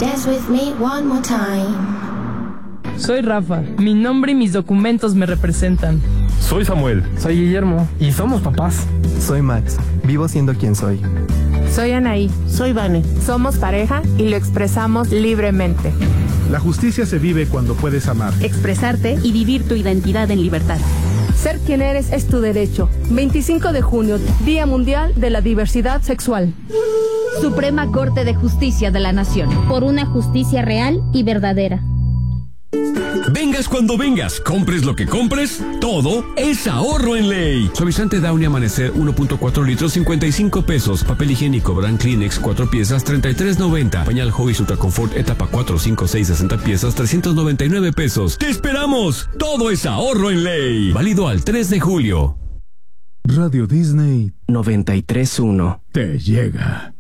Dance with me one more time. Soy Rafa. Mi nombre y mis documentos me representan. Soy Samuel. Soy Guillermo. Y somos papás. Soy Max. Vivo siendo quien soy. Soy Anaí. Soy Vane. Somos pareja y lo expresamos libremente. La justicia se vive cuando puedes amar, expresarte y vivir tu identidad en libertad. Ser quien eres es tu derecho. 25 de junio, Día Mundial de la Diversidad Sexual. Suprema Corte de Justicia de la Nación. Por una justicia real y verdadera. Vengas cuando vengas, compres lo que compres, todo es ahorro en ley. Suavizante Downy Amanecer 1.4 litros 55 pesos. Papel higiénico Brand Kleenex 4 piezas 33.90. Pañal Hobbies Ultra Confort etapa 4, 5, 6, 60 piezas 399 pesos. ¡Te esperamos! Todo es ahorro en ley. Válido al 3 de julio. Radio Disney 93.1 te llega.